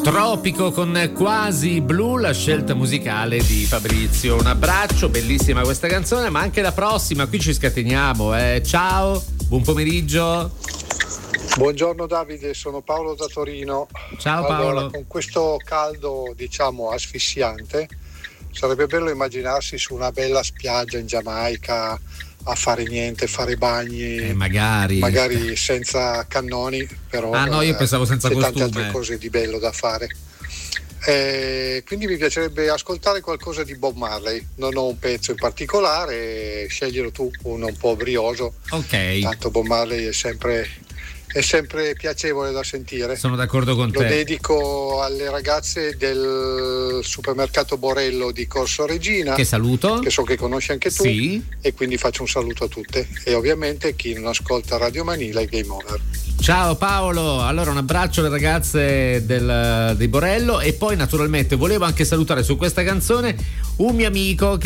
Tropico con Quasi Blu, la scelta musicale di Fabrizio. Un abbraccio, bellissima questa canzone, ma anche la prossima, qui ci scateniamo. Ciao, buon pomeriggio. Buongiorno Davide, sono Paolo da Torino. Ciao Paolo. Allora, con questo caldo, diciamo, asfissiante, sarebbe bello immaginarsi su una bella spiaggia in Giamaica a fare niente, fare bagni, magari senza cannoni, però no, io pensavo senza c'è costume. tante altre cose di bello da fare. Quindi mi piacerebbe ascoltare qualcosa di Bob Marley. Non ho un pezzo in particolare, sceglielo tu, uno un po' brioso. Ok. Tanto Bob Marley è sempre piacevole da sentire. Sono d'accordo con te. Lo dedico alle ragazze del supermercato Borello di Corso Regina, che saluto, che so che conosci anche tu, sì. E quindi faccio un saluto a tutte e ovviamente chi non ascolta Radio Manila e Game Over. Ciao Paolo, allora un abbraccio alle ragazze di Borello, e poi naturalmente volevo anche salutare su questa canzone un mio amico che